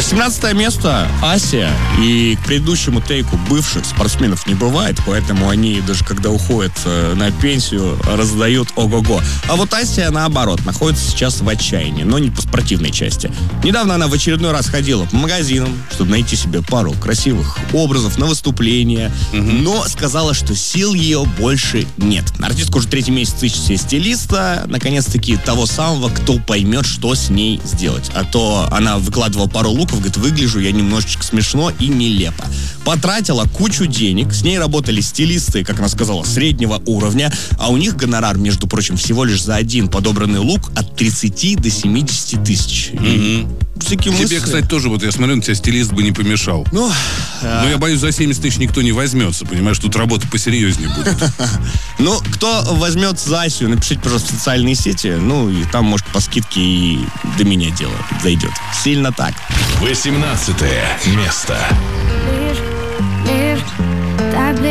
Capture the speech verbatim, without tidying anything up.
восемнадцатое место Ася. И к предыдущему тейку бывших спортсменов не бывает, поэтому они даже когда уходят на пенсию, раздают ого-го. А вот Ася, наоборот, находится сейчас в отчаянии, но не по спортивной части. Недавно она в очередной раз ходила по магазинам, чтобы найти себе пару красивых образов на выступление, угу. но сказала, что сил ее больше нет. Артистка уже третий месяц ищет себе стилиста, наконец-таки того самого, кто поймет, что с ней сделать. А то она выкладывала пару луков, говорит, выгляжу я немножечко смешно и нелепо. Потратила кучу денег, с ней работали стилисты, как она сказала, среднего уровня, а у них гонорар, между прочим, всего лишь за один подобранный лук от тридцати до семидесяти тысяч. Угу. Тебе, мысли. Кстати, тоже, вот я смотрю, на тебя стилист бы не помешал. Ну, а... Но я боюсь, за семьдесят тысяч никто не возьмется, понимаешь, тут работа посерьезнее будет. Ну, кто возьмет за Асю, напишите, пожалуйста, в социальные сети, ну, и там, может, по скидке и до меня дело дойдет. Сильно так. восемнадцатое место.